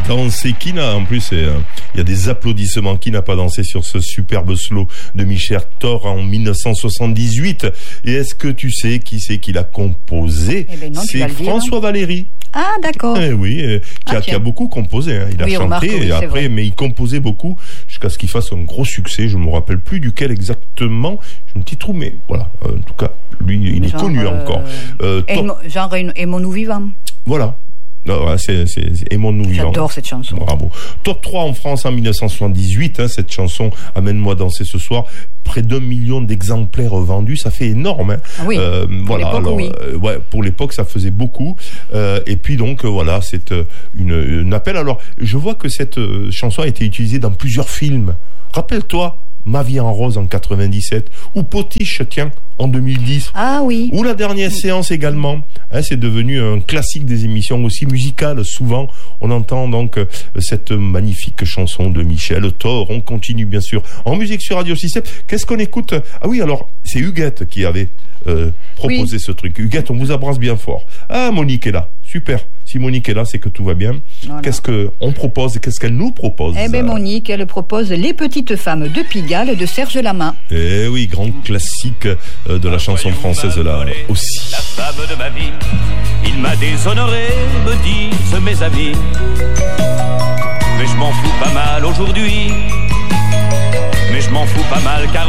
danser. Qui n'a, en plus, il y a des applaudissements. Qui n'a pas dansé sur ce superbe slow de Michel Thor en 1978? Et est-ce que tu sais qui c'est qui l'a composé? Non, c'est François Valéry. Ah, d'accord. Oui, qui a beaucoup composé. Hein. Il a chanté et après, mais il composait beaucoup jusqu'à ce qu'il fasse un gros succès. Je ne me rappelle plus duquel exactement. J'ai un petit trou, mais voilà. En tout cas, lui, il est connu encore. Genre Aimons-nous vivants. Voilà. Non, c'est Aimons-nous vivants. J'adore cette chanson. Bravo. Top 3 en France en 1978. Cette chanson, Amène-moi danser ce soir. Près d'1 million d'exemplaires vendus, ça fait énorme. Hein. Oui. Voilà. Alors, oui. Pour l'époque, ça faisait beaucoup. Et puis donc voilà, c'est un appel. Alors, je vois que cette chanson a été utilisée dans plusieurs films. Rappelle-toi. Ma vie en rose en 97, ou Potiche, tiens, en 2010. Ah oui. Ou La dernière séance également. Hein, c'est devenu un classique des émissions aussi musicales. Souvent, on entend donc cette magnifique chanson de Michel Thor. On continue bien sûr en musique sur Radio Système. Qu'est-ce qu'on écoute? Ah oui, alors, c'est Huguette qui avait proposé ce truc. Huguette, on vous embrasse bien fort. Ah, Monique est là. Super. Si Monique est là, c'est que tout va bien. Voilà. Qu'est-ce qu'on propose et qu'est-ce qu'elle nous propose? Eh bien, Monique, elle propose Les petites femmes de Pigalle de Serge Lama. Eh oui, grand classique de la chanson française là aussi. La femme de ma vie, il m'a déshonoré, me disent mes amis. Mais je m'en fous pas mal aujourd'hui. Mais je m'en fous pas mal car